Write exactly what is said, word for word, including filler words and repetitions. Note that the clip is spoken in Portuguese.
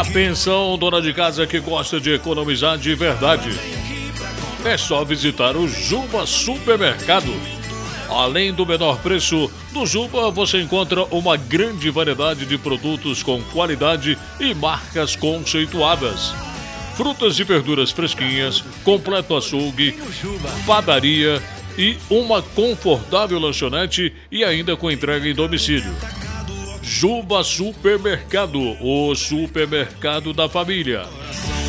Atenção, dona de casa que gosta de economizar de verdade. É só visitar o Juba Supermercado. Além do menor preço, no Juba você encontra uma grande variedade de produtos com qualidade e marcas conceituadas. Frutas e verduras fresquinhas, completo açougue, padaria e uma confortável lanchonete e ainda com entrega em domicílio. Juba Supermercado, o supermercado da família.